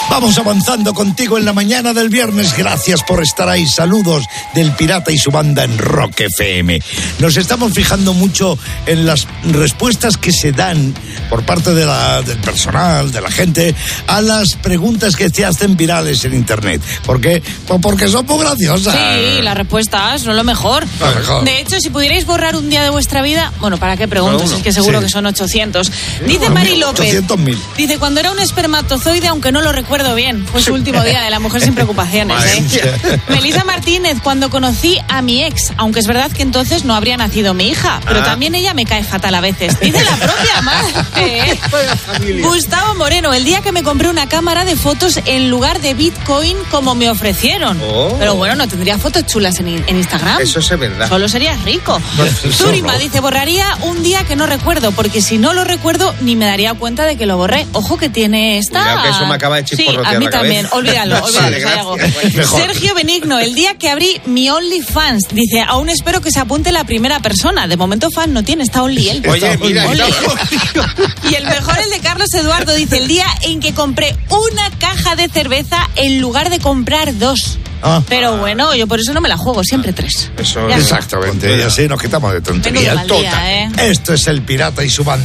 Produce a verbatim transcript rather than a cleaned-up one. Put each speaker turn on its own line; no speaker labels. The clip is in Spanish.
Vamos avanzando contigo en la mañana del viernes. Gracias por estar ahí. Saludos del Pirata y su banda en Rock F M. Nos estamos fijando mucho en las respuestas que se dan por parte de la, del personal, de la gente, a las preguntas que se hacen virales en internet. ¿Por qué? Pues porque son muy graciosas.
Sí, las respuestas son lo mejor.
Lo mejor.
De hecho, si pudierais borrar un día de vuestra vida, bueno, ¿para qué preguntas? Es que seguro
sí.
que son ochocientos. Dice Mari López.
ochocientos mil.
Dice, cuando era un espermatozoide, aunque no lo recuerdo bien, fue su último día de la mujer sin preocupaciones, ¿eh? Melissa Martínez, cuando conocí a mi ex, aunque es verdad que entonces no habría nacido mi hija, pero ah. también ella me cae fatal a veces. Dice la propia madre. ¿eh? Gustavo Moreno, el día que me compré una cámara de fotos en lugar de Bitcoin como me ofrecieron. Oh. Pero bueno, no tendría fotos chulas en, en Instagram.
Eso es verdad.
Solo serías rico. Turima no. dice, borraría un día que no recuerdo, porque si no lo recuerdo ni me daría cuenta de que lo borré. Ojo que tiene esta...
Cuidado que eso me acaba de chisporrotear
sí, a mí
la
también.
cabeza.
Olvídalo, olvídalo. Sí, algo. Sergio Benigno, el día que abrí mi OnlyFans, dice, aún espero que se apunte la primera persona. De momento fan no tiene, está Only él.
Oye, mira.
Only. Y el mejor, el de Carlos Eduardo, dice, el día en que compré una caja de cerveza en lugar de comprar dos. Ah. Pero bueno, yo por eso no me la juego, siempre tres.
Eso, exactamente, y así nos quitamos de tonterías.
Menudo mal día, ¿eh?
Esto es el Pirata y su banda.